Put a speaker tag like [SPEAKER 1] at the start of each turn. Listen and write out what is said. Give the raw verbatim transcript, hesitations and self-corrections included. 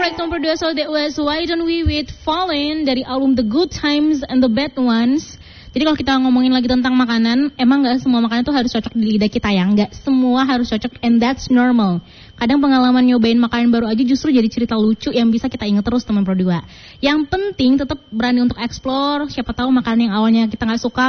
[SPEAKER 1] back to Pro dua, so that was Why Don't We with Fallen dari album The Good Times and The Bad Ones. Jadi kalau kita ngomongin lagi tentang makanan, emang gak semua makanan tuh harus cocok di lidah kita ya. Gak semua harus cocok, and that's normal. Kadang pengalaman nyobain makanan baru aja justru jadi cerita lucu yang bisa kita ingat terus teman Pro dua. Yang penting tetap berani untuk explore, siapa tahu makanan yang awalnya kita gak suka